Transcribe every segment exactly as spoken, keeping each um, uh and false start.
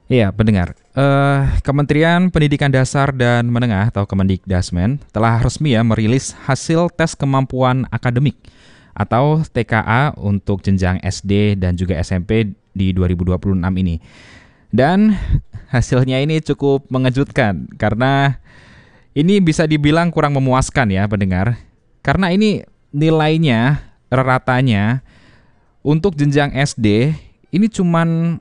Iya, pendengar. Eh, Kementerian Pendidikan Dasar dan Menengah atau Kemendikdasmen telah resmi ya merilis hasil tes kemampuan akademik atau T K A untuk jenjang S D dan juga S M P di dua ribu dua puluh enam ini. Dan hasilnya ini cukup mengejutkan karena ini bisa dibilang kurang memuaskan ya pendengar. Karena ini nilainya, ratanya untuk jenjang S D ini cuman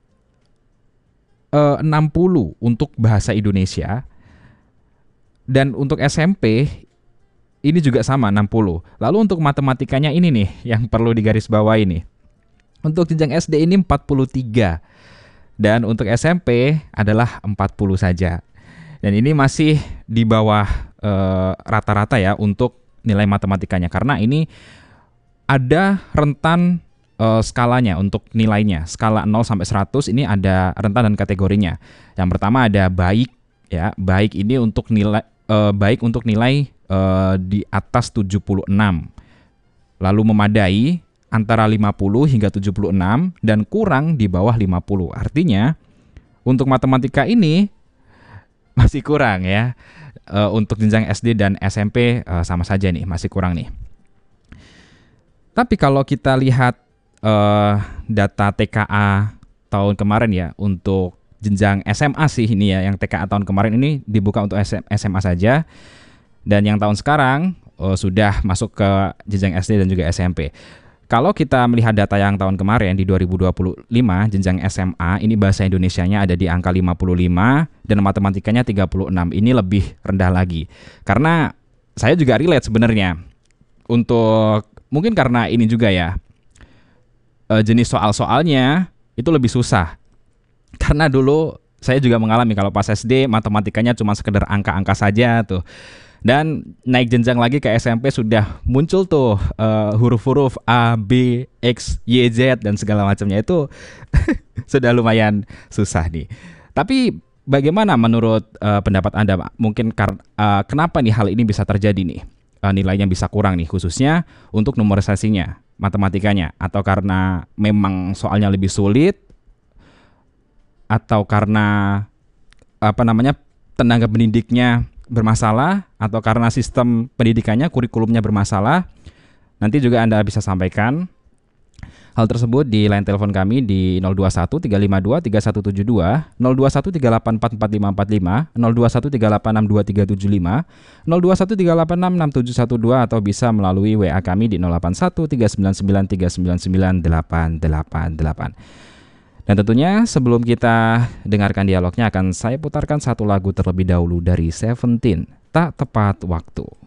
eh, enam puluh untuk bahasa Indonesia dan untuk S M P ini juga sama enam puluh. Lalu untuk matematikanya ini nih yang perlu digarisbawahi nih. Untuk jenjang S D ini empat puluh tiga dan untuk S M P adalah empat puluh saja. Dan ini masih di bawah eh, rata-rata ya untuk nilai matematikanya karena ini ada rentan eh, skalanya untuk nilainya. Skala nol sampai seratus ini ada rentan dan kategorinya. Yang pertama ada baik ya. Baik ini untuk nilai eh, baik untuk nilai eh, di atas tujuh puluh enam. Lalu memadai antara lima puluh hingga tujuh puluh enam dan kurang di bawah lima puluh. Artinya untuk matematika ini masih kurang ya. E, untuk jenjang S D dan S M P e, sama saja nih, masih kurang nih. Tapi kalau kita lihat e, data T K A tahun kemarin ya untuk jenjang S M A sih ini ya, yang T K A tahun kemarin ini dibuka untuk S M A saja. Dan yang tahun sekarang e, sudah masuk ke jenjang S D dan juga S M P. Kalau kita melihat data yang tahun kemarin di dua ribu dua puluh lima jenjang S M A ini bahasa Indonesianya ada di angka lima puluh lima dan matematikanya tiga puluh enam. Ini lebih rendah lagi. Karena saya juga relate sebenarnya. Untuk mungkin karena ini juga ya. e, Jenis soal-soalnya itu lebih susah. Karena dulu saya juga mengalami kalau pas S D matematikanya cuma sekedar angka-angka saja tuh. Dan naik jenjang lagi ke S M P sudah muncul tuh uh, huruf-huruf A, B, X, Y, Z dan segala macamnya itu sudah lumayan susah nih. Tapi bagaimana menurut uh, pendapat Anda, Pak? Mungkin kar- uh, kenapa nih hal ini bisa terjadi nih? Uh, nilainya bisa kurang nih khususnya untuk numerisasinya, matematikanya, atau karena memang soalnya lebih sulit, atau karena apa namanya tenaga pendidiknya bermasalah, atau karena sistem pendidikannya, kurikulumnya bermasalah. Nanti juga Anda bisa sampaikan hal tersebut di line telepon kami di nol dua satu tiga lima dua tiga satu tujuh dua, nol dua satu tiga delapan empat empat lima empat lima, nol dua satu tiga delapan enam dua tiga tujuh lima, nol dua satu tiga delapan enam enam tujuh satu dua, atau bisa melalui W A kami di nol delapan satu tiga sembilan sembilan tiga sembilan sembilan delapan delapan delapan. Dan tentunya sebelum kita dengarkan dialognya akan saya putarkan satu lagu terlebih dahulu dari Seventeen, Tak Tepat Waktu.